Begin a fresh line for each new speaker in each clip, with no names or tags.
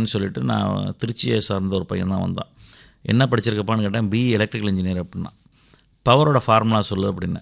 படிச்சிருக்கேன்னு சொல்லிட்டு நான் திருச்சியை சார்ந்த ஒரு பையன் தான் வந்தான். என்ன படிச்சிருக்கப்பான்னு கேட்டேன். பிஇ எலக்ட்ரிக்கல் இன்ஜினியர் அப்படின்னா. பவரோட ஃபார்முலா சொல்லு அப்படின்னு.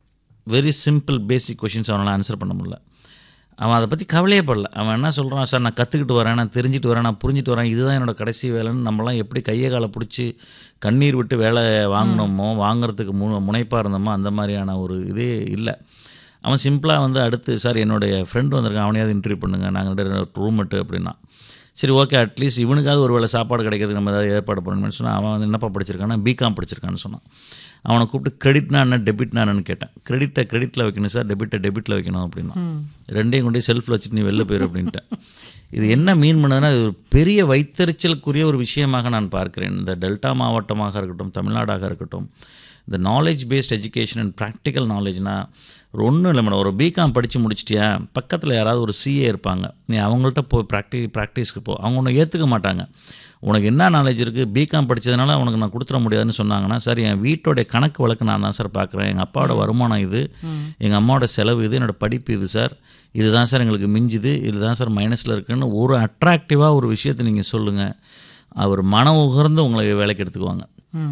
வெரி சிம்பிள் பேசிக் கொஷின்ஸ் அவனால் ஆன்சர் பண்ண முடியல. அவன் அதை பற்றி கவலையே படல. அவன் என்ன சொல்கிறான், சார் நான் கற்றுக்கிட்டு வரேன், நான் தெரிஞ்சுட்டு வரேன், நான் புரிஞ்சுட்டு வரேன், இதுதான் என்னோடய கடைசி வேலைன்னு நம்மளாம் எப்படி கையை காலை பிடிச்சி கண்ணீர் விட்டு வேலை வாங்கினோமோ, வாங்குறதுக்கு முனைப்பாக இருந்தோமோ அந்த மாதிரியான ஒரு இதே இல்லை. அவன் சிம்பிளாக வந்து அடுத்து, சார் என்னுடைய ஃப்ரெண்டு வந்திருக்கான், அவனையாவது இன்டர்வியூ பண்ணுங்கள், நாங்கள் ரூம்மேட்டு அப்படின்னா. சரி ஓகே, அட்லீஸ்ட் இவனுக்காவது ஒரு வேளை சாப்பாடு கிடைக்கிறதுக்கு நம்ம ஏதாவது ஏற்பாடு பண்ணணும்னு சொன்னால், அவன் வந்து என்னப்பா படிச்சிருக்கான்னா பிகாம் படிச்சிருக்கான்னு சொன்னான். அவனை கூப்பிட்டு கிரெடிட்னா என்ன டெபிட்னா என்னன்னு கேட்டேன். கிரெடிட்டில் வைக்கணும் சார், டெபிட்டில் வைக்கணும் அப்படின்னா. ரெண்டையும் கொண்டு செல்ஃபில் வச்சுட்டு நீ வெளில போயிரு அப்படின்ட்டேன். இது என்ன மீன் பண்ணதுன்னா, இது ஒரு பெரிய வைத்தறிச்சலுக்குரிய ஒரு விஷயமாக நான் பார்க்கிறேன். இந்த டெல்டா மாவட்டமாக இருக்கட்டும், தமிழ்நாடாக இருக்கட்டும், இந்த knowledge paste education and practical நாலேஜ்னால் ஒன்றும் இல்லை மேடம். ஒரு பிகாம் படித்து முடிச்சிட்டியா, பக்கத்தில் யாராவது ஒரு சிஏ இருப்பாங்க, நீ அவங்கள்ட்ட போய் ப்ராக்டிஸ்க்கு போ. அவங்க ஒன்று ஏற்றுக்க மாட்டாங்க. உனக்கு என்ன நாலேஜ் இருக்குது, பிகாம் படித்ததுனால உனக்கு நான் கொடுத்துட முடியாதுன்னு சொன்னாங்கன்னா, சார் என் வீட்டோடைய கணக்கு வழக்கு நான் தான் சார் பார்க்குறேன், எங்கள் அப்பாவோட வருமானம் இது, எங்கள் அம்மாவோட செலவு இது, என்னோடய படிப்பு இது சார், இதுதான் சார் எங்களுக்கு மிஞ்சுது, இதுதான் சார் மைனஸில் இருக்குன்னு ஒரு அட்ராக்டிவாக ஒரு விஷயத்தை நீங்கள் சொல்லுங்கள். அவர் மன உகர்ந்து உங்களை வேலைக்கு எடுத்துக்குவாங்க.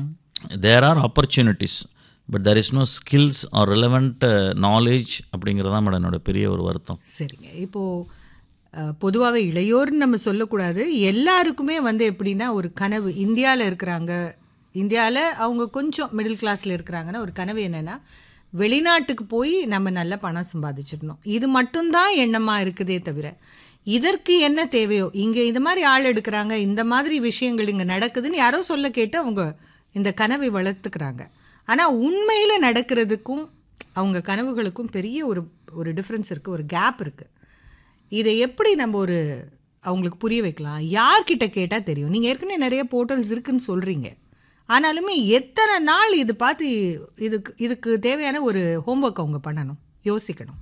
There are opportunities, but there is no skills or relevant knowledge அப்படிங்கிறதான் மேடம் என்னோட பெரிய ஒரு வருத்தம்.
சரிங்க, இப்போது பொதுவாகவே இளையோர்னு நம்ம சொல்லக்கூடாது, எல்லாருக்குமே வந்து எப்படின்னா ஒரு கனவு. இந்தியாவில் இருக்கிறாங்க, இந்தியாவில் அவங்க கொஞ்சம் மிடில் கிளாஸில் இருக்கிறாங்கன்னா ஒரு கனவு என்னென்னா, வெளிநாட்டுக்கு போய் நம்ம நல்ல பணம் சம்பாதிச்சிடணும். இது மட்டும்தான் எண்ணமாக இருக்குதே தவிர, இதற்கு என்ன தேவையோ, இங்கே இந்த மாதிரி ஆள் எடுக்கிறாங்க, இந்த மாதிரி விஷயங்கள் இங்கே நடக்குதுன்னு யாரோ சொல்ல கேட்டு அவங்க இந்த கனவை வளர்த்துக்கிறாங்க. ஆனால் உண்மையில் நடக்கிறதுக்கும் அவங்க கனவுகளுக்கும் பெரிய ஒரு டிஃப்ரென்ஸ் இருக்குது, ஒரு கேப் இருக்குது. இதை எப்படி நம்ம அவங்களுக்கு புரிய வைக்கலாம்? யார்கிட்ட கேட்டால் தெரியும்? நீங்கள் ஏற்கனவே நிறைய போர்ட்டல்ஸ் இருக்குன்னு சொல்கிறீங்க, ஆனாலுமே எத்தனை நாள் இது பார்த்து இதுக்கு தேவையான ஒரு ஹோம்ஒர்க் அவங்க பண்ணணும், யோசிக்கணும்.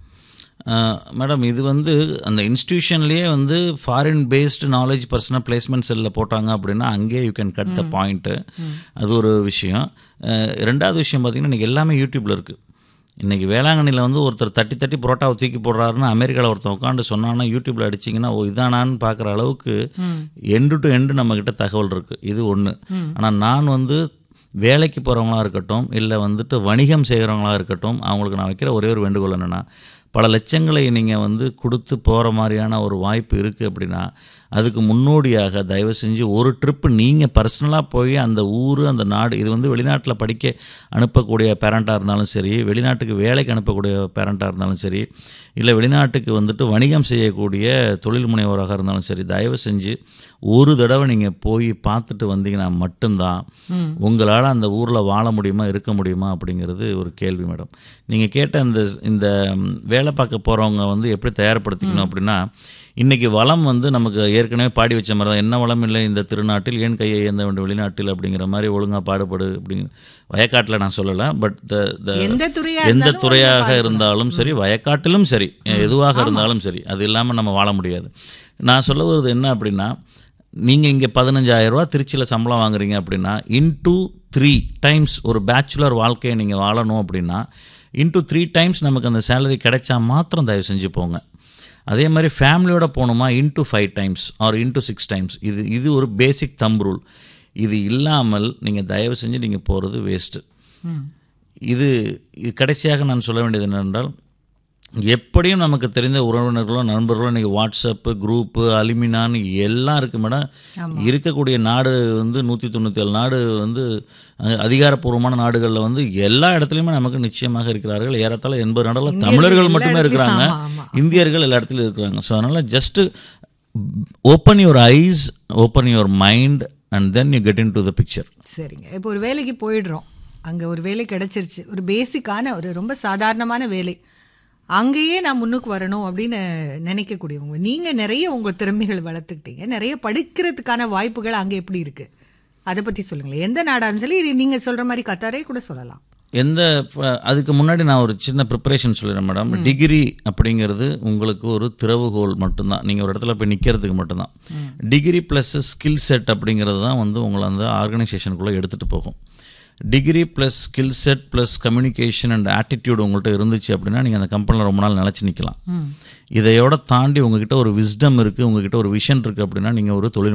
மேடம், இது வந்து அந்த இன்ஸ்டிடியூஷன்லேயே வந்து foreign based knowledge personal placement செல்லில் போட்டாங்க அப்படின்னா அங்கேயே you can cut the point. அது ஒரு விஷயம். ரெண்டாவது விஷயம் பார்த்திங்கன்னா, இன்றைக்கி எல்லாமே யூடியூப்பில் இருக்குது. இன்றைக்கி வேளாங்கண்ணியில் வந்து ஒருத்தர் தட்டி புரோட்டாவை தூக்கி போடுறாருன்னு அமெரிக்காவில் ஒருத்தர் உட்காந்து சொன்னான்னா யூடியூப்பில் அடிச்சிங்கன்னா இதானான்னு பார்க்குற அளவுக்கு எண்டு டு எண்டு நம்மக்கிட்ட தகவல் இருக்குது. இது ஒன்று. ஆனால் நான் வந்து வேலைக்கு போகிறவங்களா இருக்கட்டும், இல்லை வந்துட்டு வணிகம் செய்கிறவங்களா இருக்கட்டும், அவங்களுக்கு நான் வைக்கிற ஒரே ஒரு வேண்டுகோள் என்னென்னா, பல லட்சங்களை நீங்கள் வந்து கொடுத்து போகிற மாதிரியான ஒரு வாய்ப்பு இருக்குது அப்படின்னா, அதுக்கு முன்னோடியாக தயவு செஞ்சு ஒரு ட்ரிப்பு நீங்கள் பர்சனலாக போய் அந்த ஊர், அந்த நாடு, இது வந்து வெளிநாட்டில் படிக்க அனுப்பக்கூடிய பேரண்ட்டாக இருந்தாலும் சரி, வெளிநாட்டுக்கு வேலைக்கு அனுப்பக்கூடிய பேரண்ட்டாக இருந்தாலும் சரி, இல்லை வெளிநாட்டுக்கு வந்துட்டு வணிகம் செய்யக்கூடிய தொழில் முனைவோராக இருந்தாலும் சரி, தயவு செஞ்சு ஒரு தடவை நீங்கள் போய் பார்த்துட்டு வந்தீங்கன்னா மட்டும்தான் உங்களால் அந்த ஊரில் வாழ முடியுமா, இருக்க முடியுமா அப்படிங்கிறது ஒரு கேள்வி மேடம். நீங்கள் கேட்ட இந்த வேலை பார்க்க போகிறவங்க வந்து எப்படி தயார்படுத்திக்கணும் அப்படின்னா, இன்றைக்கி வளம் வந்து நமக்கு ஏற்கனவே பாடி வச்ச மாதிரி தான், என்ன வளம் இல்லை இந்த திருநாட்டில் ஏன் கையை ஏந்த வேண்டும் வெளிநாட்டில் அப்படிங்கிற மாதிரி ஒழுங்காக பாடுபடு அப்படிங்கிற. வயக்காட்டில் நான் சொல்லலை, பட் எந்த துறையாக இருந்தாலும் சரி, வயக்காட்டிலும் சரி, எதுவாக இருந்தாலும் சரி, அது இல்லாமல் நம்ம வாழ முடியாது. நான் சொல்ல வருது என்ன அப்படின்னா, நீங்கள் இங்கே 15,000 ரூபா திருச்சியில் சம்பளம் வாங்குறீங்க அப்படின்னா, இன்டூ 3 டைம்ஸ் ஒரு பேச்சுலர் வாழ்க்கையை நீங்கள் வாழணும் அப்படின்னா, இன்டூ 3 டைம்ஸ் நமக்கு அந்த சேலரி கிடைச்சா மாத்திரம் தயவு செஞ்சு போங்க. அதே மாதிரி ஃபேமிலியோடு போகணுமா, into 5 times R into 6 times. இது ஒரு பேசிக் தம் ரூல். இது இல்லாமல் நீங்கள் தயவு செஞ்சு நீங்கள் போகிறது வேஸ்ட்டு. இது கடைசியாக நான் சொல்ல வேண்டியது என்னென்றால், எப்படியும் நமக்கு தெரிந்த உறவினர்களோ நண்பர்களோ இன்றைக்கி வாட்ஸ்அப்பு குரூப்பு அலுமினான்னு எல்லாம் இருக்குது மேடம். இருக்கக்கூடிய நாடு வந்து 197 நாடு வந்து அதிகாரப்பூர்வமான நாடுகளில் வந்து எல்லா இடத்துலையுமே நமக்கு நிச்சயமாக இருக்கிறார்கள். ஏறத்தாழ 80 நாடுகளில் தமிழர்கள் மட்டுமே இருக்கிறாங்க, இந்தியர்கள் எல்லா இடத்துலையும் இருக்கிறாங்க. ஸோ அதனால் just open your eyes, open your mind and then you get in to the picture.
சரிங்க, இப்போ ஒரு வேலைக்கு போயிடுறோம், அங்கே ஒரு வேலை கிடச்சிருச்சு, ஒரு பேசிக்கான ஒரு ரொம்ப சாதாரணமான வேலை, அங்கேயே நான் முன்னுக்கு வரணும் அப்படின்னு நினைக்கக்கூடியவங்க, நீங்கள் நிறைய உங்கள் திறமைகள் வளர்த்துக்கிட்டீங்க, நிறைய படிக்கிறதுக்கான வாய்ப்புகள் அங்கே எப்படி இருக்குது, அதை பற்றி சொல்லுங்களேன். எந்த நாடான்னு சொல்லி நீங்கள் சொல்கிற மாதிரி கத்தாரே கூட சொல்லலாம்.
அதுக்கு முன்னாடி நான் ஒரு சின்ன ப்ரிப்பரேஷன் சொல்லிடுறேன் மேடம். டிகிரி அப்படிங்கிறது உங்களுக்கு ஒரு திறவுகோல் மட்டும்தான், நீங்கள் ஒரு இடத்துல போய் நிற்கிறதுக்கு மட்டும்தான். டிகிரி ப்ளஸ் ஸ்கில் செட் அப்படிங்கிறது தான் வந்து உங்களை அந்த ஆர்கனைசேஷனுக்குள்ளே எடுத்துகிட்டு போகும். Degree plus skill set plus communication and attitude உங்கள்கிட்ட இருந்துச்சு அப்படின்னா நீங்கள் அந்த கம்பெனியில் ரொம்ப நாள் நிலச்சி நிற்கலாம். இதையோட தாண்டி உங்ககிட்ட ஒரு விஸ்டம் இருக்குது, உங்ககிட்ட ஒரு விஷன் இருக்குது அப்படின்னா நீங்கள் ஒரு தொழில்